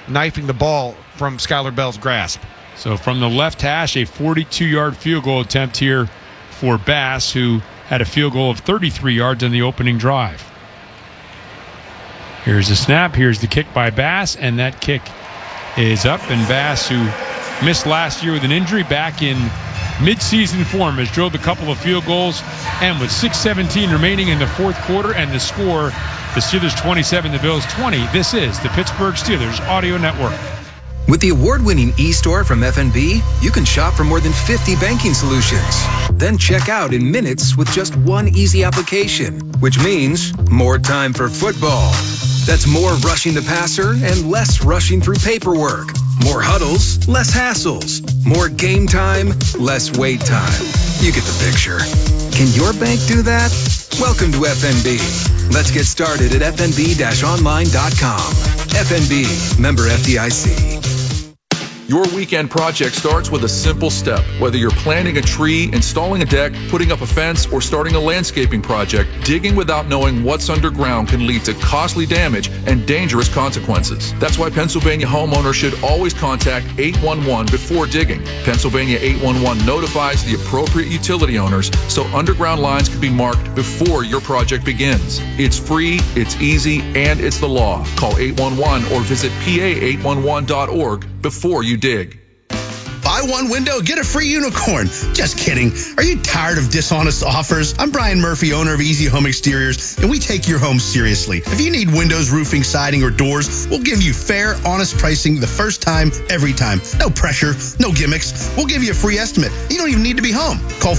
knifing the ball from Skylar Bell's grasp. So from the left hash, a 42-yard field goal attempt here for Bass, who had a field goal of 33 yards on the opening drive. Here's the snap. Here's the kick by Bass, and that kick is up. And Bass, who missed last year with an injury, back in midseason form, has drilled a couple of field goals. And with 6:17 remaining in the fourth quarter and the score, the Steelers 27, the Bills 20, this is the Pittsburgh Steelers Audio Network. With the award-winning eStore from FNB, you can shop for more than 50 banking solutions. Then check out in minutes with just one easy application, which means more time for football. That's more rushing the passer and less rushing through paperwork. More huddles, less hassles. More game time, less wait time. You get the picture. Can your bank do that? Welcome to FNB. Let's get started at fnb-online.com. FNB, member FDIC. Your weekend project starts with a simple step. Whether you're planting a tree, installing a deck, putting up a fence, or starting a landscaping project, digging without knowing what's underground can lead to costly damage and dangerous consequences. That's why Pennsylvania homeowners should always contact 811 before digging. Pennsylvania 811 notifies the appropriate utility owners so underground lines can be marked before your project begins. It's free, it's easy, and it's the law. Call 811 or visit pa811.org before you dig. Buy one window, get a free unicorn. Just kidding. Are you tired of dishonest offers? I'm Brian Murphy, owner of Easy Home Exteriors, and we take your home seriously. If you need windows, roofing, siding, or doors, we'll give you fair, honest pricing the first time, every time. No pressure, no gimmicks. We'll give you a free estimate. You don't even need to be home. Call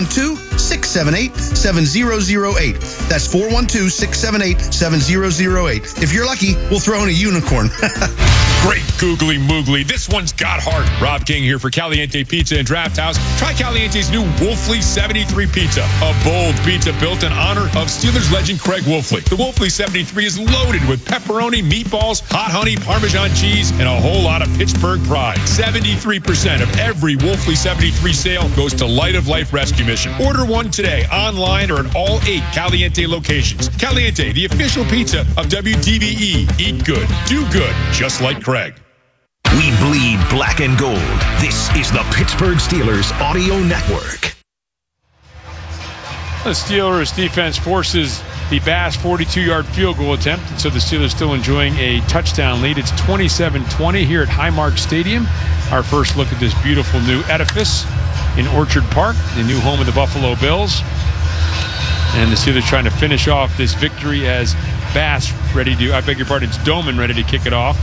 412-678-7008. That's 412-678-7008. If you're lucky, we'll throw in a unicorn. Great googly moogly. This one's got heart. Rob King here for Caliente Pizza and Draft House. Try Caliente's new Wolfley 73 Pizza, a bold pizza built in honor of Steelers legend Craig Wolfley. The Wolfley 73 is loaded with pepperoni, meatballs, hot honey, Parmesan cheese, and a whole lot of Pittsburgh pride. 73% of every Wolfley 73 sale goes to Light of Life Rescue Mission. Order one today, online or at all 8 Caliente locations. Caliente, the official pizza of WDBE. Eat good, do good, just like Craig. We bleed black and gold. This is the Pittsburgh Steelers Audio Network. The Steelers defense forces the Bass 42-yard field goal attempt, and so the Steelers still enjoying a touchdown lead. It's 27-20 here at Highmark Stadium. Our first look at this beautiful new edifice in Orchard Park, the new home of the Buffalo Bills. And the Steelers trying to finish off this victory as Bass it's Doman ready to kick it off.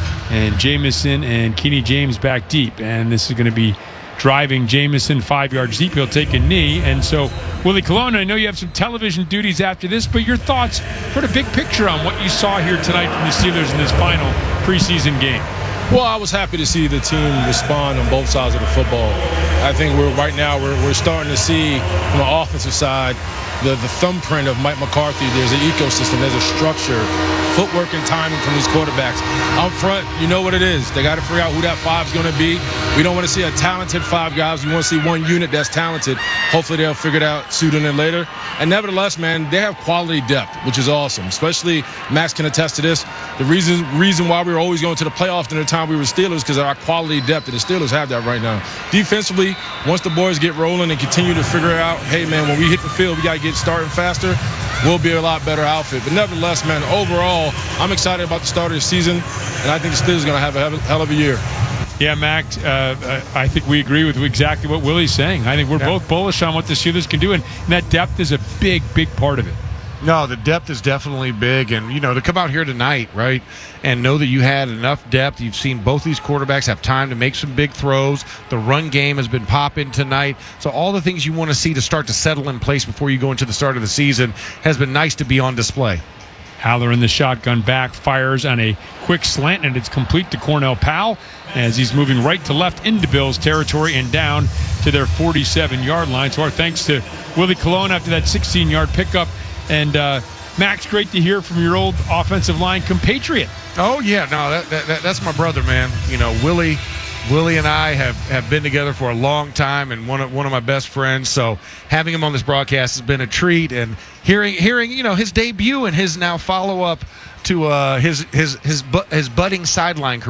And Jamison and Kenny James back deep. And this is going to be driving Jamison 5 yards deep. He'll take a knee. And so, Willie Colon, I know you have some television duties after this, but your thoughts for the big picture on what you saw here tonight from the Steelers in this final preseason game. Well, I was happy to see the team respond on both sides of the football. I think we're starting to see from the offensive side the thumbprint of Mike McCarthy. There's an ecosystem, there's a structure, footwork and timing from these quarterbacks. Out front, you know what it is. They got to figure out who that 5 is going to be. We don't want to see a talented 5 guys. We want to see one unit that's talented. Hopefully they'll figure it out sooner than later. And nevertheless, man, they have quality depth, which is awesome. Especially Max can attest to this. The reason why we were always going to the playoffs during the time we were Steelers because of our quality depth, and the Steelers have that right now. Defensively, once the boys get rolling and continue to figure out, hey, man, when we hit the field, we got to get starting faster, we'll be a lot better outfit. But nevertheless, man, overall, I'm excited about the start of the season, and I think the Steelers are going to have a hell of a year. Yeah, Max, I think we agree with exactly what Willie's saying. I think we're both bullish on what the Steelers can do, and that depth is a big, big part of it. No, the depth is definitely big, and, to come out here tonight, right, and know that you had enough depth. You've seen both these quarterbacks have time to make some big throws. The run game has been popping tonight. So all the things you want to see to start to settle in place before you go into the start of the season has been nice to be on display. Haller in the shotgun back, fires on a quick slant, and it's complete to Cornell Powell as he's moving right to left into Bills territory and down to their 47-yard line. So our thanks to Willie Colon after that 16-yard pickup. And, Max, great to hear from your old offensive line compatriot. Oh, yeah. No, that's my brother, man. Willie and I have been together for a long time and one of my best friends. So having him on this broadcast has been a treat. And hearing his debut and his now follow-up to his budding sideline career.